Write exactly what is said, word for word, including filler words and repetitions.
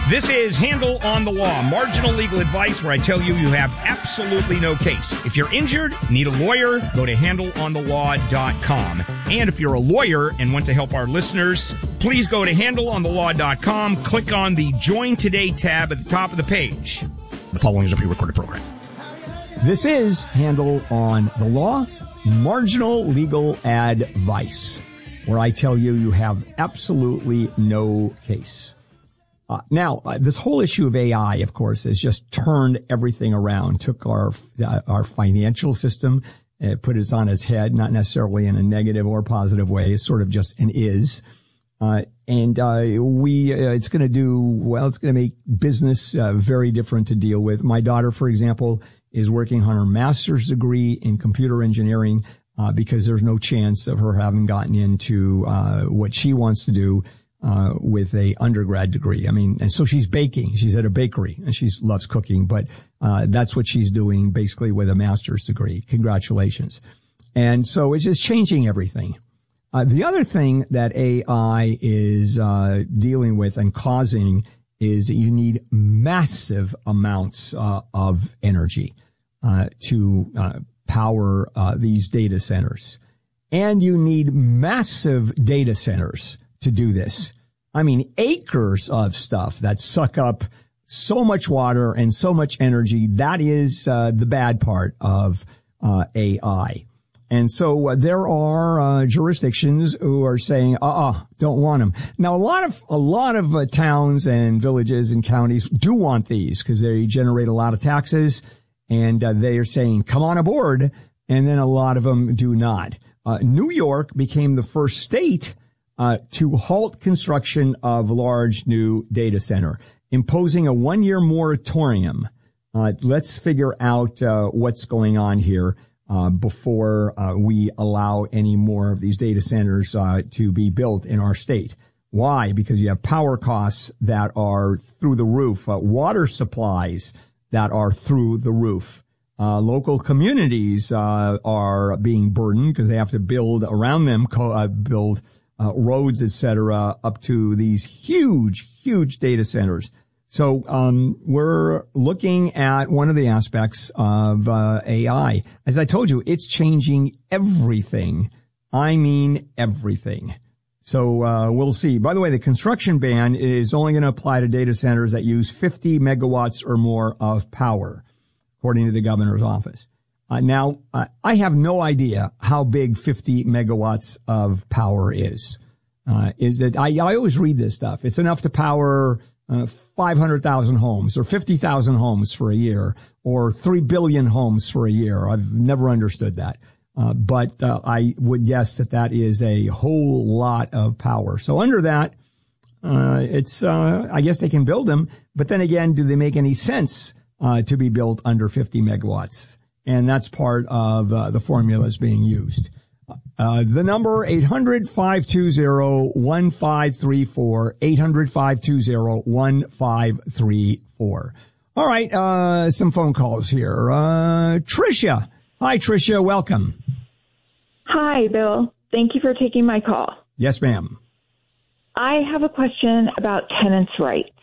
This is Handle on the Law, marginal legal advice where I tell you you have absolutely no case. If you're injured, need a lawyer, go to handle on the law dot com. And if you're a lawyer and want to help our listeners, please go to handle on the law dot com, click on the Join Today tab at the top of the page. The following is a pre-recorded program. This is Handle on the Law, marginal legal advice, where I tell you you have absolutely no case. Uh, now, uh, this whole issue of A I, of course, has just turned everything around, took our uh, our financial system, uh, put it on its head, not necessarily in a negative or positive way. It's sort of just an is. Uh, and uh, we, uh, it's going to do, well, it's going to make business uh, very different to deal with. My daughter, for example, is working on her master's degree in computer engineering uh, because there's no chance of her having gotten into uh, what she wants to do Uh, with a undergrad degree. I mean, and so she's baking. She's at a bakery and she loves cooking, but, uh, that's what she's doing basically with a master's degree. Congratulations. And so it's just changing everything. Uh, the other thing that A I is, uh, dealing with and causing is that you need massive amounts, uh, of energy, uh, to, uh, power, uh, these data centers. And you need massive data centers to do this. I mean, acres of stuff that suck up so much water and so much energy. That is uh, the bad part of uh, A I. And so uh, there are uh, jurisdictions who are saying, uh-uh, don't want them. Now, a lot of a lot of uh, towns and villages and counties do want these because they generate a lot of taxes, and uh, they are saying, come on aboard. And then a lot of them do not. Uh, New York became the first state Uh, to halt construction of large new data center, imposing a one-year moratorium. Uh, let's figure out uh, what's going on here uh, before uh, we allow any more of these data centers uh, to be built in our state. Why? Because you have power costs that are through the roof, uh, water supplies that are through the roof. Uh, local communities uh, are being burdened because they have to build around them, co- uh, build Uh, roads, et cetera, up to these huge, huge data centers. So um we're looking at one of the aspects of uh, A I. As I told you, it's changing everything. I mean everything. So uh we'll see. By the way, the construction ban is only going to apply to data centers that use fifty megawatts or more of power, according to the governor's office. Uh, now, uh, I have no idea how big fifty megawatts of power is. Uh, is that I, I always read this stuff. It's enough to power uh, five hundred thousand homes or fifty thousand homes for a year or three billion homes for a year. I've never understood that. Uh, but uh, I would guess that that is a whole lot of power. So under that, uh, it's, uh, I guess they can build them. But then again, do they make any sense uh, to be built under fifty megawatts? And that's part of uh, the formulas being used. Uh, the number, eight hundred, five two zero, one five three four, eight hundred, five two zero, one five three four. All right, uh, some phone calls here. Uh, Tricia. Hi, Tricia. Welcome. Hi, Bill. Thank you for taking my call. Yes, ma'am. I have a question about tenants' rights.